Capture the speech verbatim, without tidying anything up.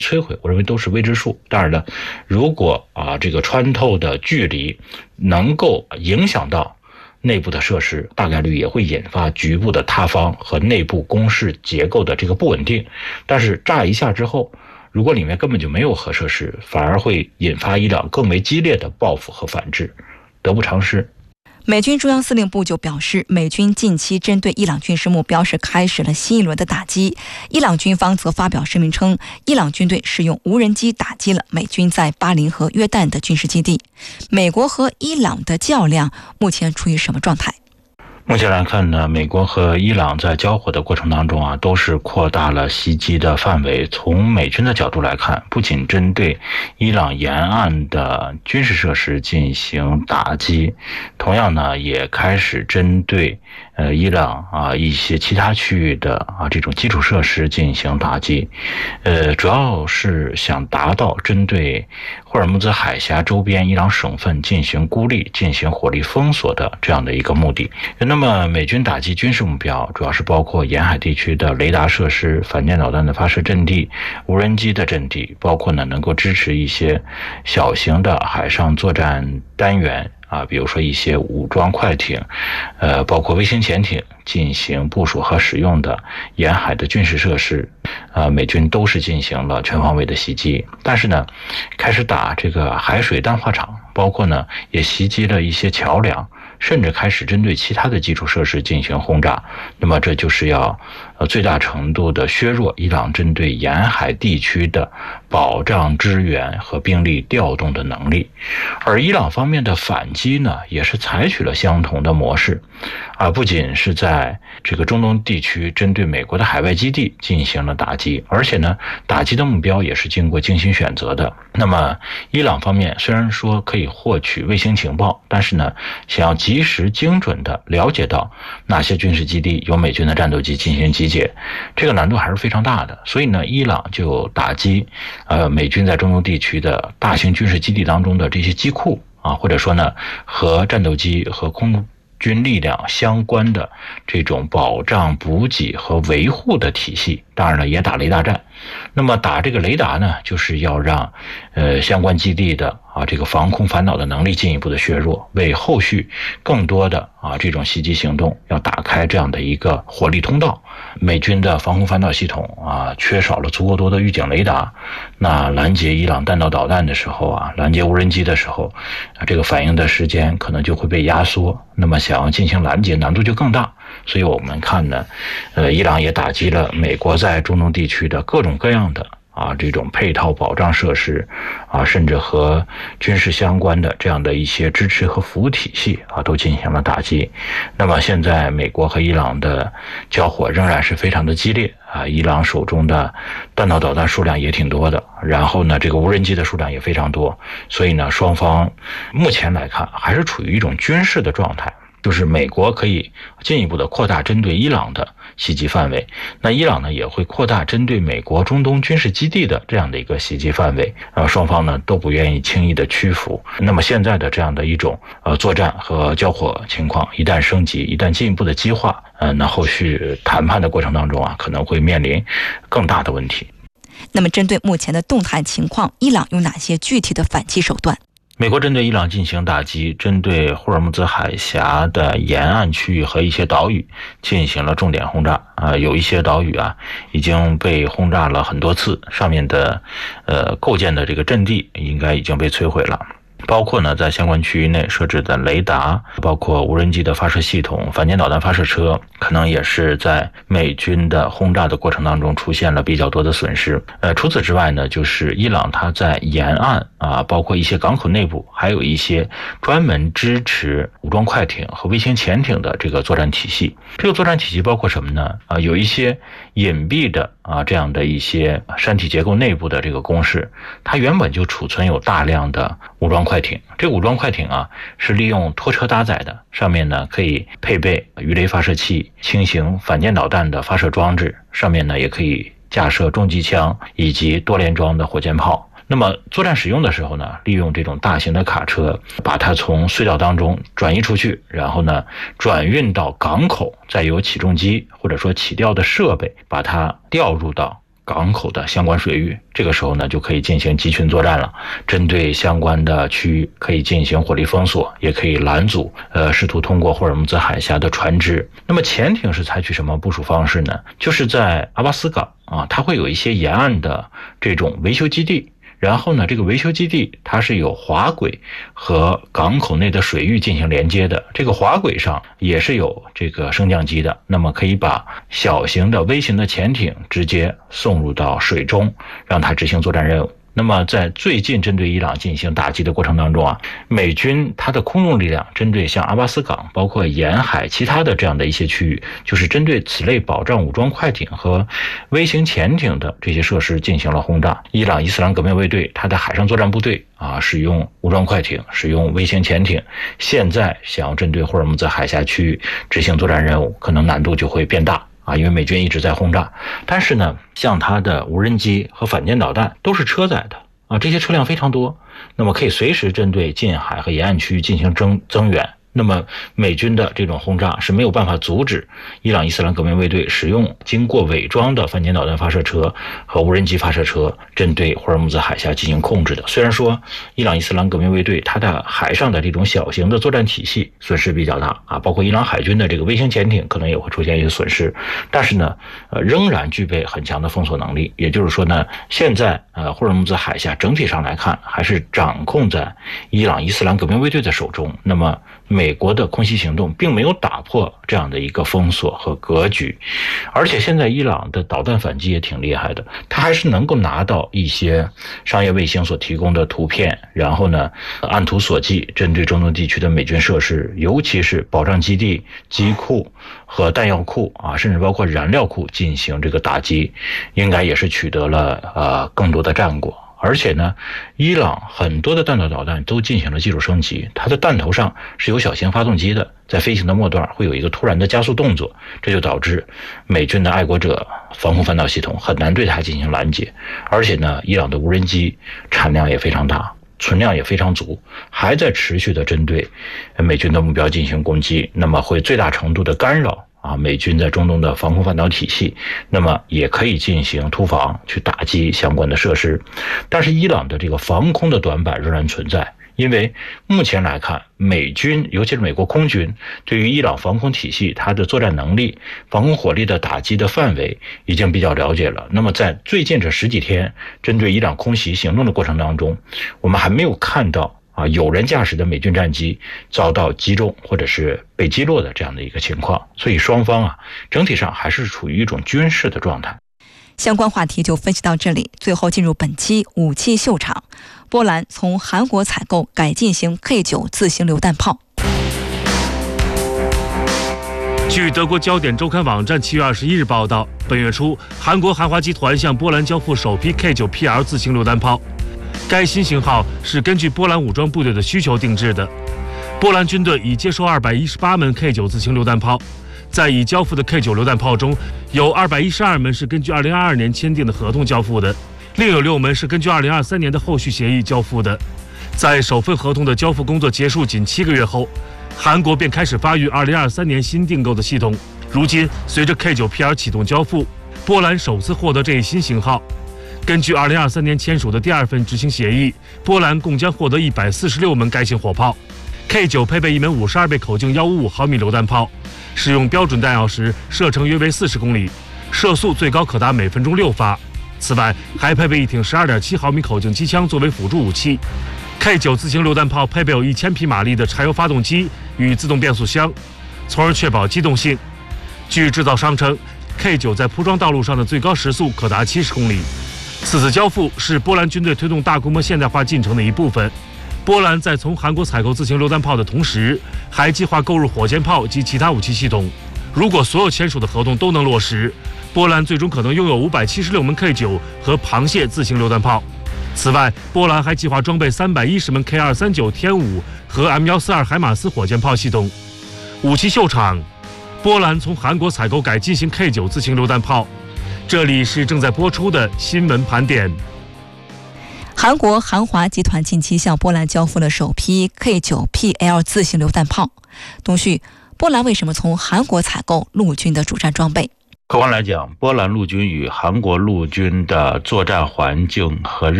摧毁，我认为都是未知数。当然了，如果啊这个穿透的距离能够影响到内部的设施，大概率也会引发局部的塌方和内部工事结构的这个不稳定。但是炸一下之后，如果里面根本就没有核设施，反而会引发伊朗更为激烈的报复和反制，得不偿失。 美军中央司令部就表示，美军近期针对伊朗军事目标是开始了新一轮的打击。伊朗军方则发表声明称，伊朗军队使用无人机打击了美军在巴林和约旦的军事基地。美国和伊朗的较量目前处于什么状态？ 目前来看呢，美国和伊朗在交火的过程当中啊，都是扩大了袭击的范围。从美军的角度来看，不仅针对伊朗沿岸的军事设施进行打击，同样呢，也开始针对呃伊朗啊一些其他区域的啊这种基础设施进行打击。呃，主要是想达到针对霍尔木兹海峡周边伊朗省份进行孤立、进行火力封锁的这样的一个目的。那么美军打击军事目标主要是包括沿海地区的雷达设施、反舰导弹的发射阵地、无人机的阵地，包括呢能够支持一些小型的海上作战单元啊，比如说一些武装快艇，呃，包括卫星潜艇进行部署和使用的沿海的军事设施，啊，美军都是进行了全方位的袭击。但是呢，开始打这个海水淡化厂，包括呢也袭击了一些桥梁，甚至开始针对其他的基础设施进行轰炸。那么这就是要呃最大程度的削弱伊朗针对沿海地区的保障支援和兵力调动的能力。而伊朗方面的反击呢，也是采取了相同的模式啊，不仅是在这个中东地区针对美国的海外基地进行了打击，而且呢打击的目标也是经过精心选择的。那么伊朗方面虽然说可以获取卫星情报，但是呢想要及时精准的了解到哪些军事基地有美军的战斗机进行集结，这个难度还是非常大的。所以呢伊朗就打击呃美军在中东地区的大型军事基地当中的这些机库啊，或者说呢和战斗机和空军力量相关的这种保障、补给和维护的体系，当然了也打雷达战。那么打这个雷达呢，就是要让呃相关基地的啊这个防空反导的能力进一步的削弱，为后续更多的啊这种袭击行动要打开这样的一个火力通道。美军的防空反导系统啊缺少了足够多的预警雷达，那拦截伊朗弹道导弹的时候啊，拦截无人机的时候啊，这个反应的时间可能就会被压缩，那么想要进行拦截难度就更大。所以我们看呢，呃，伊朗也打击了美国在中东地区的各种各样的啊这种配套保障设施啊，甚至和军事相关的这样的一些支持和服务体系啊，都进行了打击。那么现在美国和伊朗的交火仍然是非常的激烈啊，伊朗手中的弹道导弹数量也挺多的，然后呢这个无人机的数量也非常多，所以呢双方目前来看还是处于一种军事的状态。就是美国可以进一步的扩大针对伊朗的袭击范围，那伊朗呢也会扩大针对美国中东军事基地的这样的一个袭击范围，呃，双方呢都不愿意轻易的屈服。那么现在的这样的一种呃作战和交火情况，一旦升级，一旦进一步的激化，呃，那后续谈判的过程当中啊，可能会面临更大的问题。 那么针对目前的动态情况，伊朗有哪些具体的反击手段？ 美国针对伊朗进行打击，针对霍尔木兹海峡的沿岸区域和一些岛屿进行了重点轰炸啊，有一些岛屿啊已经被轰炸了很多次，上面的呃构建的这个阵地应该已经被摧毁了。包括呢在相关区域内设置的雷达，包括无人机的发射系统、反舰导弹发射车，可能也是在美军的轰炸的过程当中出现了比较多的损失。呃，除此之外呢，就是伊朗它在沿岸啊，包括一些港口内部，还有一些专门支持武装快艇和卫星潜艇的这个作战体系。这个作战体系包括什么呢？啊，有一些隐蔽的啊这样的一些山体结构内部的这个工事，它原本就储存有大量的武装快艇。这个武装快艇啊是利用拖车搭载的，上面呢可以配备鱼雷发射器、轻型反舰导弹的发射装置，上面呢也可以架设重机枪以及多连装的火箭炮。那么作战使用的时候呢，利用这种大型的卡车把它从隧道当中转移出去，然后呢转运到港口，再由起重机或者说起吊的设备把它调入到港口的相关水域，这个时候呢就可以进行集群作战了，针对相关的区域可以进行火力封锁，也可以拦阻呃试图通过霍尔木兹海峡的船只。那么潜艇是采取什么部署方式呢？就是在阿巴斯港啊，它会有一些沿岸的这种维修基地，然后呢，这个维修基地它是有滑轨和港口内的水域进行连接的，这个滑轨上也是有这个升降机的，那么可以把小型的微型的潜艇直接送入到水中，让它执行作战任务。那么在最近针对伊朗进行打击的过程当中啊，美军它的空中力量针对像阿巴斯港包括沿海其他的这样的一些区域，就是针对此类保障武装快艇和微型潜艇的这些设施进行了轰炸。伊朗伊斯兰革命卫队它的海上作战部队啊，使用武装快艇，使用微型潜艇，现在想要针对霍尔木兹海峡区域执行作战任务，可能难度就会变大啊，因为美军一直在轰炸。但是呢，像它的无人机和反舰导弹都是车载的啊，这些车辆非常多，那么可以随时针对近海和沿岸区域进行增增援。那么美军的这种轰炸是没有办法阻止伊朗伊斯兰革命卫队使用经过伪装的反舰导弹发射车和无人机发射车针对霍尔木兹海峡进行控制的。虽然说伊朗伊斯兰革命卫队它的海上的这种小型的作战体系损失比较大啊，包括伊朗海军的这个微型潜艇可能也会出现一些损失，但是呢，呃，仍然具备很强的封锁能力。也就是说呢，现在呃霍尔木兹海峡整体上来看还是掌控在伊朗伊斯兰革命卫队的手中。那么美国的空袭行动并没有打破这样的一个封锁和格局，而且现在伊朗的导弹反击也挺厉害的，它还是能够拿到一些商业卫星所提供的图片，然后呢按图索骥，针对中东地区的美军设施，尤其是保障基地、机库和弹药库啊，甚至包括燃料库进行这个打击，应该也是取得了呃更多的战果。而且呢，伊朗很多的弹道导弹都进行了技术升级，它的弹头上是有小型发动机的，在飞行的末段会有一个突然的加速动作，这就导致美军的爱国者防空反导系统很难对它进行拦截。而且呢，伊朗的无人机产量也非常大，存量也非常足，还在持续的针对美军的目标进行攻击，那么会最大程度的干扰啊，美军在中东的防空反导体系，那么也可以进行突防去打击相关的设施。但是伊朗的这个防空的短板仍然存在，因为目前来看，美军尤其是美国空军对于伊朗防空体系它的作战能力、防空火力的打击的范围已经比较了解了。那么在最近这十几天针对伊朗空袭行动的过程当中，我们还没有看到啊，有人驾驶的美军战机遭到击中或者是被击落的这样的一个情况，所以双方啊整体上还是处于一种军事的状态。 相关话题就分析到这里，最后进入本期武器秀场。波兰从韩国采购改进型 K 九 自行榴弹炮。 据德国焦点周刊网站七月二十一日报道，本月初，韩国韩华集团向波兰交付首批 K 九 P L 自行榴弹炮。该新型号是根据波兰武装部队的需求定制的。波兰军队已接收二百一十八门 K 九 自行榴弹炮，在已交付的 K 九 榴弹炮中，有二百一十二门是根据二零二二年签订的合同交付的，另有六门是根据二零二三年的后续协议交付的。在首份合同的交付工作结束仅七个月后，韩国便开始发育二零二三年新订购的系统。如今，随着 K 九 P L 启动交付，波兰首次获得这一新型号。根据二零二三年签署的第二份执行协议，波兰共将获得一百四十六门该型火炮。K 九 配备一门五十二倍口径一百五十五毫米榴弹炮，使用标准弹药时射程约为四十公里，射速最高可达每分钟六发。此外，还配备一挺十二点七毫米口径机枪作为辅助武器。K 九 自行榴弹炮配备有一千匹马力的柴油发动机与自动变速箱，从而确保机动性。据制造商称， K 九 在铺装道路上的最高时速可达七十公里。此次交付是波兰军队推动大规模现代化进程的一部分。波兰在从韩国采购自行榴弹炮的同时，还计划购入火箭炮及其他武器系统。如果所有签署的合同都能落实，波兰最终可能拥有五百七十六门 K 九 和螃蟹自行榴弹炮。此外，波兰还计划装备三百一十门 K 二三九 天五和 M 一四二海马斯火箭炮系统。武器秀场，波兰从韩国采购改进型 K 九 自行榴弹炮。这里是正在播出的新闻盘点。 韩国韩华集团近期向波兰交付了首批 K 九 P L 自行榴弹炮。东旭，波兰为什么从韩国采购陆军的主战装备？ 客观来讲，波兰陆军与韩国陆军的作战环境和任